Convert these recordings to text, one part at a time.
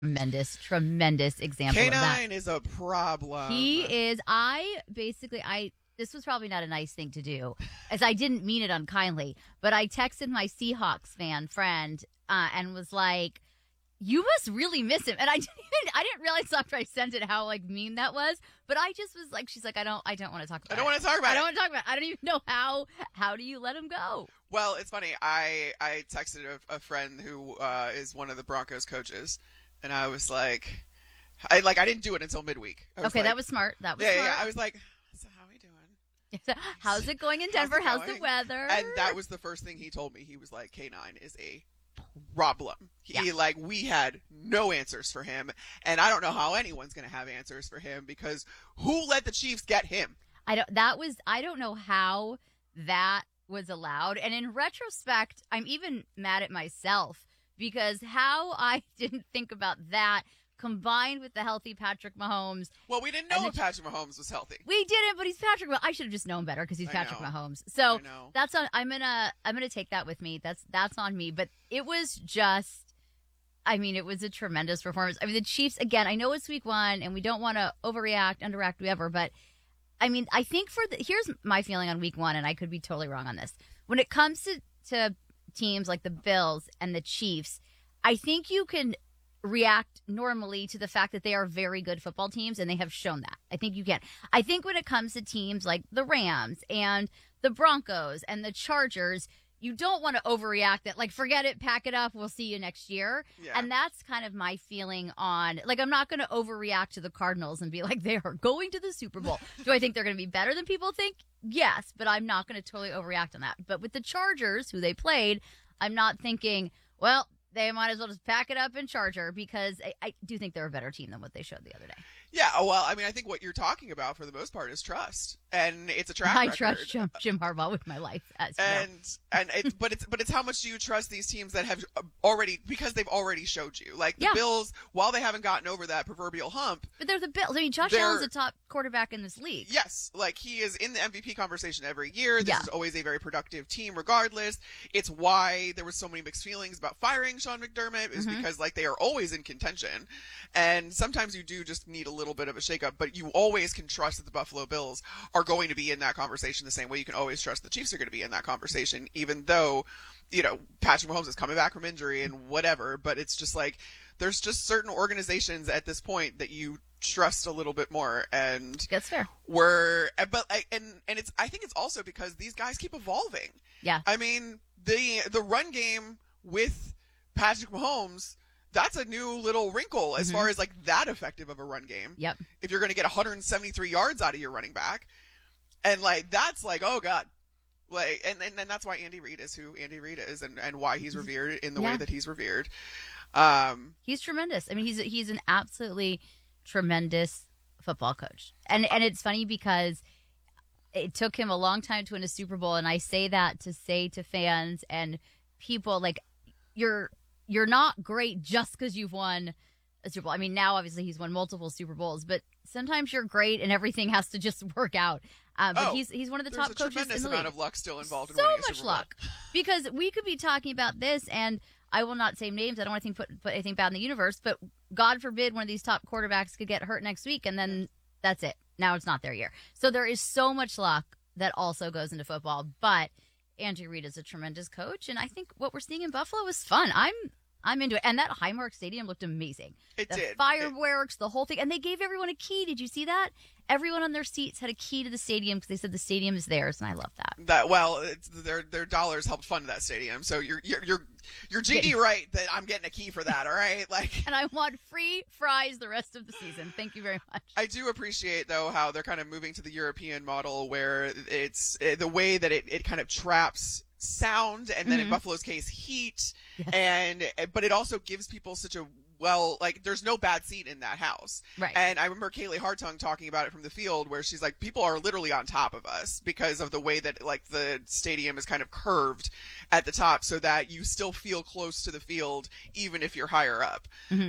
Tremendous example of that. K9 is a problem. He is. This was probably not a nice thing to do, as I didn't mean it unkindly, but I texted my Seahawks fan friend and was like, "You must really miss him." And I didn't realize after I sent it how like mean that was. But I just was like, she's like, I don't want to talk about it. I don't want to talk about it. I don't even know how do you let him go? Well, it's funny. I texted a friend who is one of the Broncos coaches, and I was like, I didn't do it until midweek. Okay, that was smart. Smart. Yeah. I was like, so how are we doing? How's it going in Denver? How's the weather? And that was the first thing he told me. He was like, K9 is a problem. We had no answers for him, and I don't know how anyone's going to have answers for him because who let the Chiefs get him? I don't know how that was allowed. And in retrospect, I'm even mad at myself because how I didn't think about that combined with the healthy Patrick Mahomes. Well, we didn't know if Patrick Mahomes was healthy. We didn't, but he's Patrick Mahomes. I should have just known better because he's Patrick Mahomes. So that's on. I'm gonna take that with me. That's on me. But it was just, it was a tremendous performance. The Chiefs again. I know it's week 1, and we don't want to overreact, underreact, whatever. But I think here's my feeling on week 1, and I could be totally wrong on this. When it comes to teams like the Bills and the Chiefs, I think you can react normally to the fact that they are very good football teams, and they have shown that. I think you can. I think when it comes to teams like the Rams and the Broncos and the Chargers, you don't want to overreact that, like, forget it, pack it up, we'll see you next year. Yeah. And that's kind of my feeling on, I'm not going to overreact to the Cardinals and be like, they are going to the Super Bowl. Do I think they're going to be better than people think? Yes, but I'm not going to totally overreact on that. But with the Chargers, who they played, I'm not thinking, well, they might as well just pack it up and Charger, because I do think they're a better team than what they showed the other day. Yeah, well, I think what you're talking about for the most part is trust, and it's a track record. I trust Jim Harbaugh with my life, as you know. But it's how much do you trust these teams that have already, because they've already showed you, like the Bills, while they haven't gotten over that proverbial hump. But they're the Bills. Josh Allen's the top quarterback in this league. Yes, he is in the MVP conversation every year. This is always a very productive team, regardless. It's why there were so many mixed feelings about firing Sean McDermott, is because they are always in contention, and sometimes you do just need a little bit of a shakeup, but you always can trust that the Buffalo Bills are going to be in that conversation the same way you can always trust the Chiefs are going to be in that conversation, even though, Patrick Mahomes is coming back from injury and whatever, but it's just there's just certain organizations at this point that you trust a little bit more, and that's fair. I think it's also because these guys keep evolving. Yeah. The run game with Patrick Mahomes, that's a new little wrinkle as far as that effective of a run game. Yep. If you're going to get 173 yards out of your running back, and that's oh God, and that's why Andy Reid is who Andy Reid is, and why he's revered in the way that he's revered. He's tremendous. He's an absolutely tremendous football coach, and it's funny because it took him a long time to win a Super Bowl, and I say that to say to fans and people you're not great just because you've won a Super Bowl. Now obviously he's won multiple Super Bowls, but sometimes you're great and everything has to just work out. But he's one of the top coaches in the league. There's a tremendous amount of luck still involved in winning a Super Bowl. So much luck. Because we could be talking about this, and I will not say names. I don't want to put anything bad in the universe, but God forbid one of these top quarterbacks could get hurt next week, and then that's it. Now it's not their year. So there is so much luck that also goes into football. But Andy Reid is a tremendous coach, and I think what we're seeing in Buffalo is fun. I'm into it. And that Highmark Stadium looked amazing. It did. Fireworks, the whole thing. And they gave everyone a key. Did you see that? Everyone on their seats had a key to the stadium because they said the stadium is theirs, and I love that. Their dollars helped fund that stadium. So you're GD right that I'm getting a key for that, all right? And I want free fries the rest of the season. Thank you very much. I do appreciate, though, how they're kind of moving to the European model where it's the way that it kind of traps sound, and then in Buffalo's case, heat, but it also gives people such a there's no bad seat in that house. Right. And I remember Kaylee Hartung talking about it from the field, where she's like, people are literally on top of us because of the way that the stadium is kind of curved at the top, so that you still feel close to the field even if you're higher up.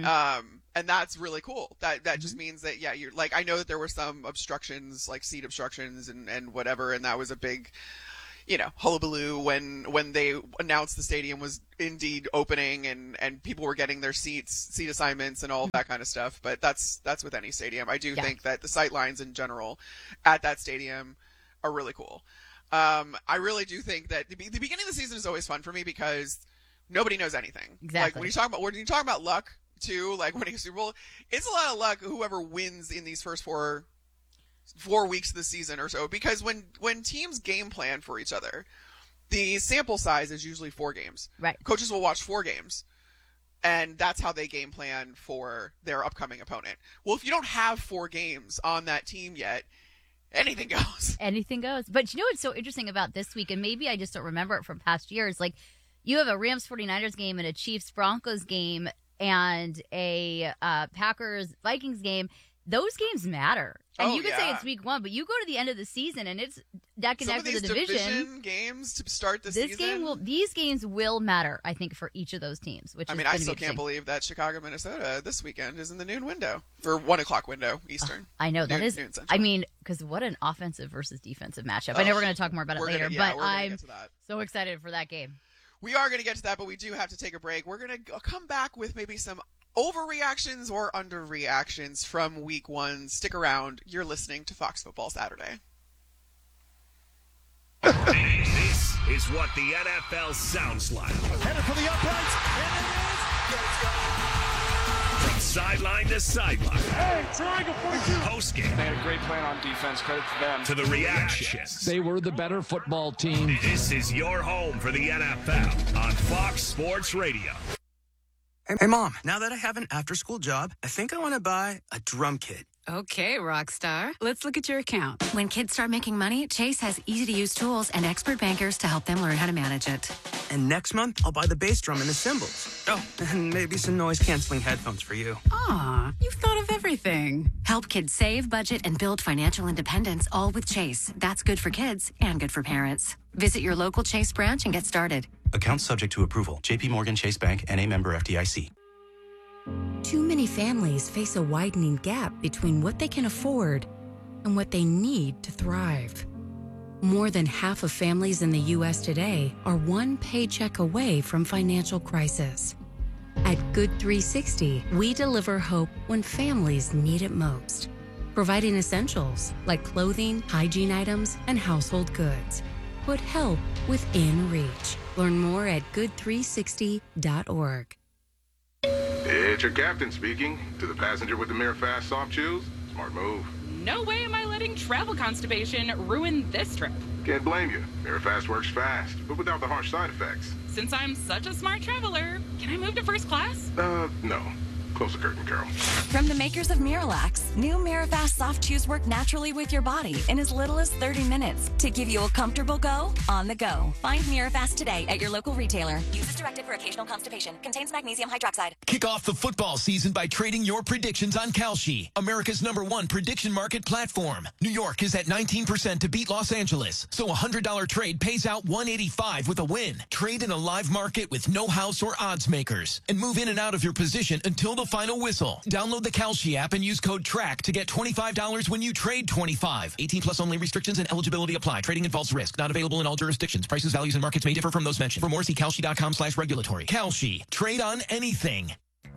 And that's really cool. That just means that you're I know that there were some obstructions, seat obstructions and whatever, and that was a big hullabaloo when they announced the stadium was indeed opening and people were getting their seat assignments and all of that kind of stuff. But that's with any stadium. I do think that the sight lines in general at that stadium are really cool. I really do think that the beginning of the season is always fun for me because nobody knows anything. Exactly. Like when you talk about luck too, like winning a Super Bowl, it's a lot of luck whoever wins in these first four weeks of the season or so, because when teams game plan for each other, the sample size is usually 4 games. Right. Coaches will watch 4 games, and that's how they game plan for their upcoming opponent. Well, if you don't have 4 games on that team yet, anything goes. Anything goes. But you know what's so interesting about this week, and maybe I just don't remember it from past years, like you have a Rams 49ers game and a Chiefs Broncos game and a Packers Vikings game. Those games matter. And you could say it's week 1, but you go to the end of the season and it's neck and neck for the division games to start the season. These games will matter, I think, for each of those teams. I still can't believe that Chicago, Minnesota this weekend is in the noon window or 1 o'clock window Eastern. I know that is. I mean, because what an offensive versus defensive matchup. I know we're going to talk more about it later, but I'm so excited for that game. We are going to get to that, but we do have to take a break. We're going to come back with maybe some overreactions or underreactions from week 1. Stick around. You're listening to Fox Football Saturday. This is what the NFL sounds like. Headed for the uprights, and it is. From sideline to sideline. Hey, triangle 42. Postgame. They had a great plan on defense. Credit to them. To the reactions. They were the better football team. This is your home for the NFL on Fox Sports Radio. Hey, Mom, now that I have an after-school job, I think I want to buy a drum kit. Okay, Rockstar. Let's look at your account. When kids start making money, Chase has easy-to-use tools and expert bankers to help them learn how to manage it. And next month, I'll buy the bass drum and the cymbals. Oh, and maybe some noise-canceling headphones for you. Aw, you've thought of everything. Help kids save, budget, and build financial independence, all with Chase. That's good for kids and good for parents. Visit your local Chase branch and get started. Account subject to approval. J.P. Morgan Chase Bank, N.A. member FDIC. Too many families face a widening gap between what they can afford and what they need to thrive. More than half of families in the U.S. today are one paycheck away from financial crisis. At Good 360, we deliver hope when families need it most, providing essentials like clothing, hygiene items, and household goods. Put help within reach. Learn more at good360.org. It's your captain speaking. To the passenger with the Mirror Fast soft chews, smart move. No way am I letting travel constipation ruin this trip. Can't blame you. Mirror Fast works fast, but without the harsh side effects. Since I'm such a smart traveler, can I move to first class? No. Close the curtain, Carol. From the makers of Miralax, new Mirafast soft chews work naturally with your body in as little as 30 minutes to give you a comfortable go on the go. Find Mirafast today at your local retailer. Use as directed for occasional constipation. Contains magnesium hydroxide. Kick off the football season by trading your predictions on Kalshi, America's #1 prediction market platform. New York is at 19% to beat Los Angeles, so a $100 trade pays out $185 with a win. Trade in a live market with no house or odds makers, and move in and out of your position until the final whistle. Download the Kalshi app and use code TRACK to get $25 when you trade $25. 18 plus only. Restrictions and eligibility apply. Trading involves risk. Not available in all jurisdictions. Prices, values, and markets may differ from those mentioned. For more, see Kalshi.com/regulatory. Kalshi. Trade on anything.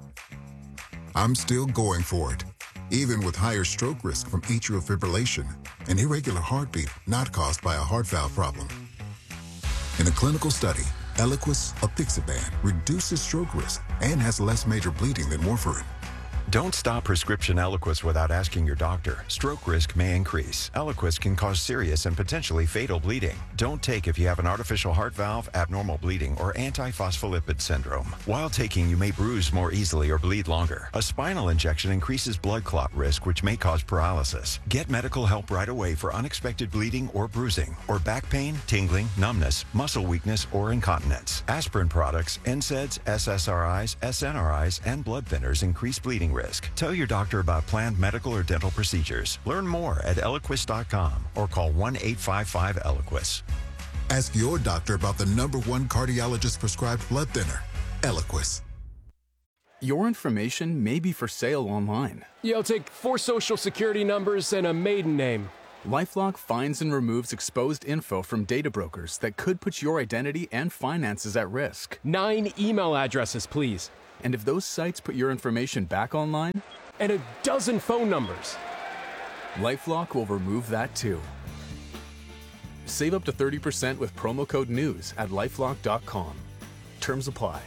I'm still going for it, even with higher stroke risk from atrial fibrillation, an irregular heartbeat not caused by a heart valve problem. In a clinical study, Eliquis apixaban reduces stroke risk and has less major bleeding than warfarin. Don't stop prescription Eliquis without asking your doctor. Stroke risk may increase. Eliquis can cause serious and potentially fatal bleeding. Don't take if you have an artificial heart valve, abnormal bleeding, or antiphospholipid syndrome. While taking, you may bruise more easily or bleed longer. A spinal injection increases blood clot risk, which may cause paralysis. Get medical help right away for unexpected bleeding or bruising, or back pain, tingling, numbness, muscle weakness, or incontinence. Aspirin products, NSAIDs, SSRIs, SNRIs, and blood thinners increase bleeding risk. Tell your doctor about planned medical or dental procedures. Learn more at Eliquis.com or call 1-855-ELIQUIS. Ask your doctor about the #1 cardiologist prescribed blood thinner, Eliquis. Your information may be for sale online. I'll take 4 social security numbers and a maiden name. LifeLock finds and removes exposed info from data brokers that could put your identity and finances at risk. 9 email addresses, please. And if those sites put your information back online? And a dozen phone numbers. LifeLock will remove that too. Save up to 30% with promo code NEWS at LifeLock.com. Terms apply.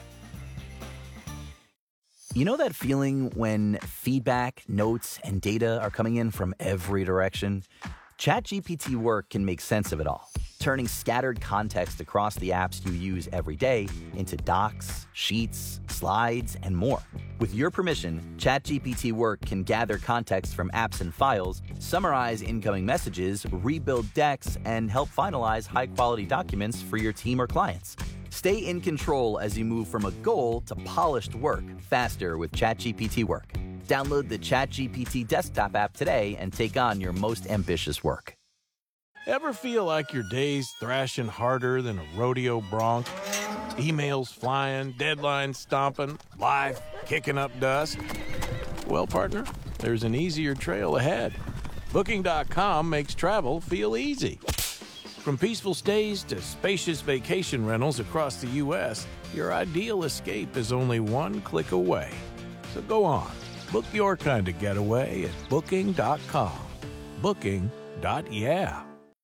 You know that feeling when feedback, notes, and data are coming in from every direction? ChatGPT Work can make sense of it all, turning scattered context across the apps you use every day into docs, sheets, slides, and more. With your permission, ChatGPT Work can gather context from apps and files, summarize incoming messages, rebuild decks, and help finalize high-quality documents for your team or clients. Stay in control as you move from a goal to polished work faster with ChatGPT Work. Download the ChatGPT desktop app today and take on your most ambitious work. Ever feel like your day's thrashing harder than a rodeo bronc? Emails flying, deadlines stomping, life kicking up dust? Well, partner, there's an easier trail ahead. Booking.com makes travel feel easy. From peaceful stays to spacious vacation rentals across the U.S., your ideal escape is only one click away. So go on, book your kind of getaway at Booking.com. Booking.yeah.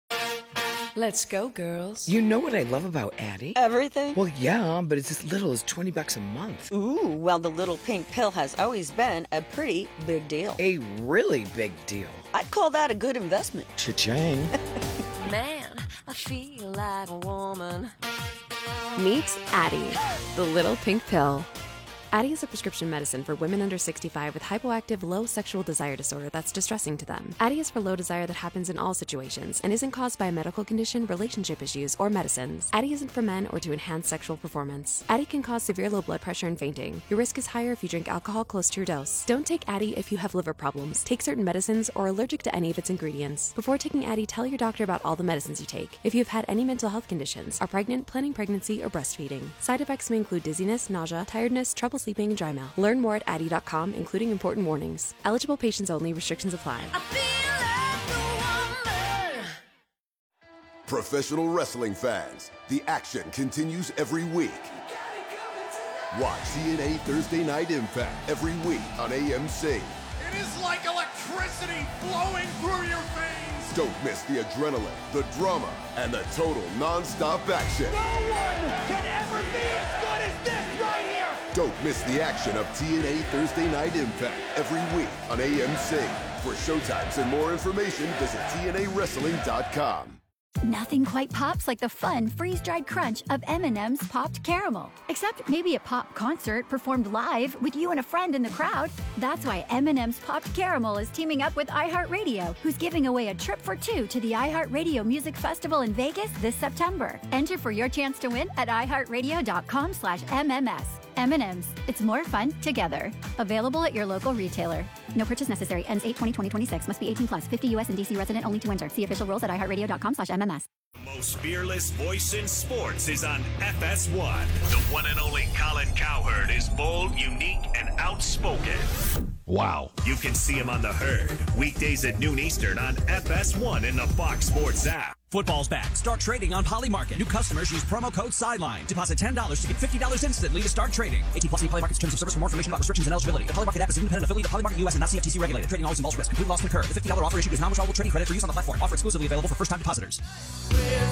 Let's go, girls. You know what I love about Addie? Everything? Well, yeah, but it's as little as $20 a month. Ooh, well, the little pink pill has always been a pretty big deal. A really big deal. I'd call that a good investment. Cha-ching. Man, I feel like a woman. Meet Addie, the little pink pill. Addie is a prescription medicine for women under 65 with hypoactive low sexual desire disorder that's distressing to them. Addie is for low desire that happens in all situations and isn't caused by a medical condition, relationship issues, or medicines. Addie isn't for men or to enhance sexual performance. Addie can cause severe low blood pressure and fainting. Your risk is higher if you drink alcohol close to your dose. Don't take Addie if you have liver problems, take certain medicines, or are allergic to any of its ingredients. Before taking Addie, tell your doctor about all the medicines you take. If you've had any mental health conditions, are pregnant, planning pregnancy, or breastfeeding. Side effects may include dizziness, nausea, tiredness, trouble sleeping, and dry mouth. Learn more at Addie.com, including important warnings. Eligible patients only. Restrictions apply. Professional wrestling fans, the action continues every week. Watch TNA Thursday Night Impact every week on AMC. It is like electricity flowing through your veins. Don't miss the adrenaline, the drama, and the total non-stop action. No one can ever be as good as this right here. Don't miss the action of TNA Thursday Night Impact every week on AMC. For showtimes and more information, visit TNAWrestling.com. Nothing quite pops like the fun freeze-dried crunch of M&M's Popped Caramel. Except maybe a pop concert performed live with you and a friend in the crowd. That's why M&M's Popped Caramel is teaming up with iHeartRadio, who's giving away a trip for 2 to the iHeartRadio Music Festival in Vegas this September. Enter for your chance to win at iHeartRadio.com/MMS. M&M's. It's more fun together. Available at your local retailer. No purchase necessary. Ends 8/20/2026. Must be 18 plus. 50 U.S. and D.C. resident only to enter. See official rules at iHeartRadio.com/MMS. The most fearless voice in sports is on FS1. The one and only Colin Cowherd is bold, unique, and outspoken. Wow. You can see him on The Herd. Weekdays at noon Eastern on FS1 in the Fox Sports app. Football's back. Start trading on Polymarket. New customers use promo code SIDELINE. Deposit $10 to get $50 instantly to start trading. 18 plus Polymarket's terms of service. For more information about restrictions and eligibility. The Polymarket app is an independent affiliate of Polymarket US and not CFTC regulated. Trading always involves risk. Complete loss concurred. The $50 offer issued is non-withdrawable trading credit for use on the platform. Offer exclusively available for first-time depositors.